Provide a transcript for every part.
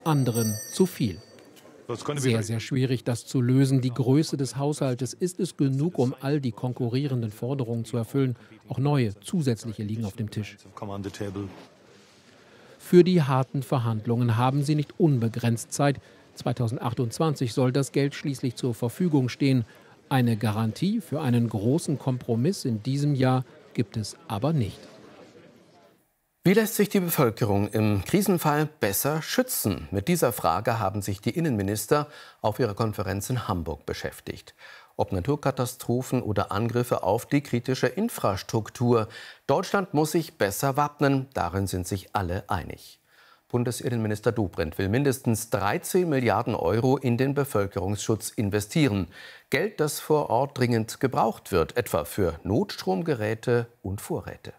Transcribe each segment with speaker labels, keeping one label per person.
Speaker 1: anderen zu viel. Sehr, sehr schwierig, das zu lösen. Die Größe des Haushaltes, ist es genug, um all die konkurrierenden Forderungen zu erfüllen? Auch neue, zusätzliche liegen auf dem Tisch. Für die harten Verhandlungen haben sie nicht unbegrenzt Zeit. 2028 soll das Geld schließlich zur Verfügung stehen. Eine Garantie für einen großen Kompromiss in diesem Jahr gibt es aber nicht.
Speaker 2: Wie lässt sich die Bevölkerung im Krisenfall besser schützen? Mit dieser Frage haben sich die Innenminister auf ihrer Konferenz in Hamburg beschäftigt. Ob Naturkatastrophen oder Angriffe auf die kritische Infrastruktur. Deutschland muss sich besser wappnen, darin sind sich alle einig. Bundesinnenminister Dobrindt will mindestens 13 Milliarden Euro in den Bevölkerungsschutz investieren. Geld, das vor Ort dringend gebraucht wird, etwa für Notstromgeräte und Vorräte.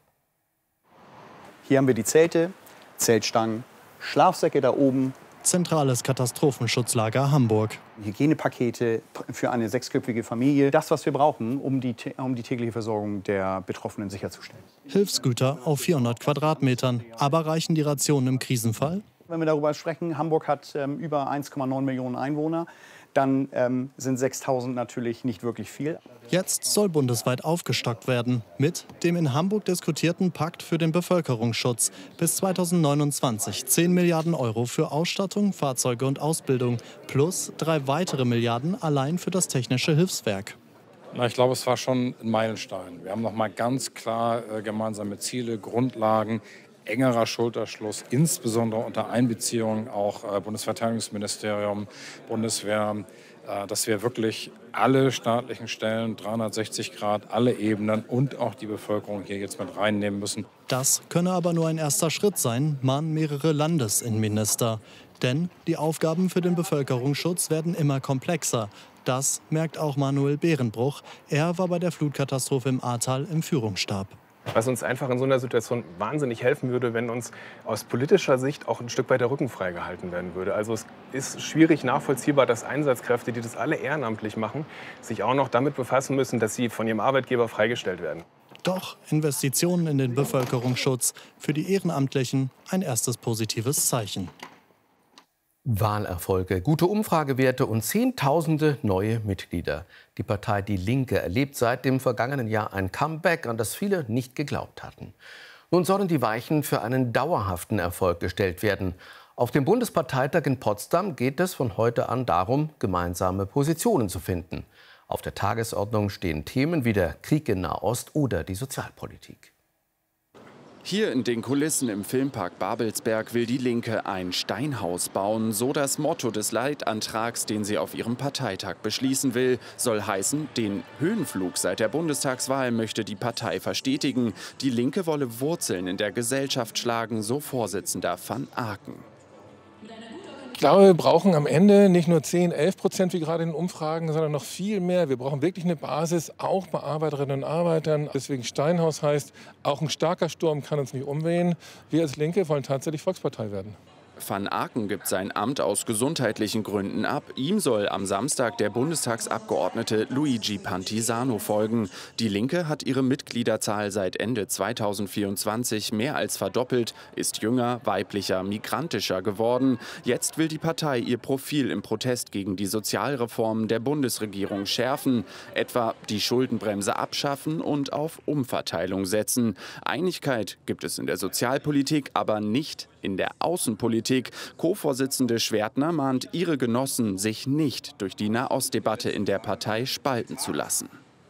Speaker 3: Hier haben wir die Zelte, Zeltstangen, Schlafsäcke da oben.
Speaker 4: Zentrales Katastrophenschutzlager Hamburg.
Speaker 3: Hygienepakete für eine sechsköpfige Familie. Das, was wir brauchen, um die tägliche Versorgung der Betroffenen sicherzustellen.
Speaker 4: Hilfsgüter auf 400 Quadratmetern. Aber reichen die Rationen im Krisenfall?
Speaker 3: Wenn wir darüber sprechen, Hamburg hat über 1,9 Millionen Einwohner. Dann sind 6.000 natürlich nicht wirklich viel.
Speaker 4: Jetzt soll bundesweit aufgestockt werden mit dem in Hamburg diskutierten Pakt für den Bevölkerungsschutz. Bis 2029 10 Milliarden Euro für Ausstattung, Fahrzeuge und Ausbildung plus 3 weitere Milliarden allein für das Technische Hilfswerk.
Speaker 5: Ich glaube, es war schon ein Meilenstein. Wir haben noch mal ganz klar gemeinsame Ziele, Grundlagen, engerer Schulterschluss, insbesondere unter Einbeziehung auch Bundesverteidigungsministerium, Bundeswehr, dass wir wirklich alle staatlichen Stellen, 360 Grad, alle Ebenen und auch die Bevölkerung hier jetzt mit reinnehmen müssen.
Speaker 4: Das könne aber nur ein erster Schritt sein, mahnen mehrere Landesinnenminister. Denn die Aufgaben für den Bevölkerungsschutz werden immer komplexer. Das merkt auch Manuel Behrenbruch. Er war bei der Flutkatastrophe im Ahrtal im Führungsstab.
Speaker 6: Was uns einfach in so einer Situation wahnsinnig helfen würde, wenn uns aus politischer Sicht auch ein Stück weit der Rücken freigehalten werden würde. Also es ist schwierig nachvollziehbar, dass Einsatzkräfte, die das alle ehrenamtlich machen, sich auch noch damit befassen müssen, dass sie von ihrem Arbeitgeber freigestellt werden.
Speaker 4: Doch Investitionen in den Bevölkerungsschutz für die Ehrenamtlichen ein erstes positives Zeichen.
Speaker 2: Wahlerfolge, gute Umfragewerte und Zehntausende neue Mitglieder. Die Partei Die Linke erlebt seit dem vergangenen Jahr ein Comeback, an das viele nicht geglaubt hatten. Nun sollen die Weichen für einen dauerhaften Erfolg gestellt werden. Auf dem Bundesparteitag in Potsdam geht es von heute an darum, gemeinsame Positionen zu finden. Auf der Tagesordnung stehen Themen wie der Krieg in Nahost oder die Sozialpolitik.
Speaker 7: Hier in den Kulissen im Filmpark Babelsberg will die Linke ein Steinhaus bauen. So das Motto des Leitantrags, den sie auf ihrem Parteitag beschließen will, soll heißen, den Höhenflug seit der Bundestagswahl möchte die Partei verstetigen. Die Linke wolle Wurzeln in der Gesellschaft schlagen, so Vorsitzender van Aken.
Speaker 8: Ich glaube, wir brauchen am Ende nicht nur 10–11%, wie gerade in den Umfragen, sondern noch viel mehr. Wir brauchen wirklich eine Basis, auch bei Arbeiterinnen und Arbeitern. Deswegen Steinhaus heißt, auch ein starker Sturm kann uns nicht umwehen. Wir als Linke wollen tatsächlich Volkspartei werden.
Speaker 7: Van Aken gibt sein Amt aus gesundheitlichen Gründen ab. Ihm soll am Samstag der Bundestagsabgeordnete Luigi Pantisano folgen. Die Linke hat ihre Mitgliederzahl seit Ende 2024 mehr als verdoppelt, ist jünger, weiblicher, migrantischer geworden. Jetzt will die Partei ihr Profil im Protest gegen die Sozialreformen der Bundesregierung schärfen, etwa die Schuldenbremse abschaffen und auf Umverteilung setzen. Einigkeit gibt es in der Sozialpolitik, aber nicht in der Außenpolitik. Co-Vorsitzende Schwertner mahnt ihre Genossen, sich nicht durch die Nahostdebatte in der Partei spalten zu lassen.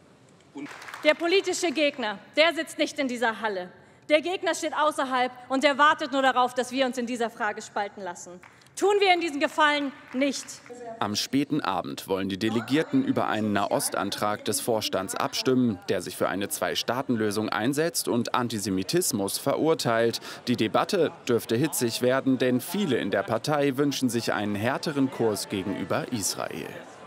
Speaker 9: Der politische Gegner, der sitzt nicht in dieser Halle. Der Gegner steht außerhalb und der wartet nur darauf, dass wir uns in dieser Frage spalten lassen. Tun wir in diesen Gefallen nicht.
Speaker 7: Am späten Abend wollen die Delegierten über einen Nahostantrag des Vorstands abstimmen, der sich für eine Zwei-Staaten-Lösung einsetzt und Antisemitismus verurteilt. Die Debatte dürfte hitzig werden, denn viele in der Partei wünschen sich einen härteren Kurs gegenüber Israel.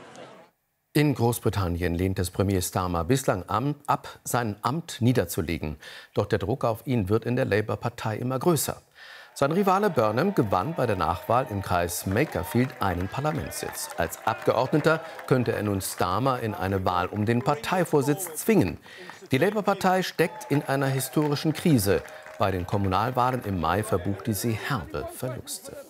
Speaker 2: In Großbritannien lehnt es Premier Starmer bislang ab, sein Amt niederzulegen. Doch der Druck auf ihn wird in der Labour-Partei immer größer. Sein Rivale Burnham gewann bei der Nachwahl im Kreis Makerfield einen Parlamentssitz. Als Abgeordneter könnte er nun Starmer in eine Wahl um den Parteivorsitz zwingen. Die Labour-Partei steckt in einer historischen Krise. Bei den Kommunalwahlen im Mai verbuchte sie herbe Verluste.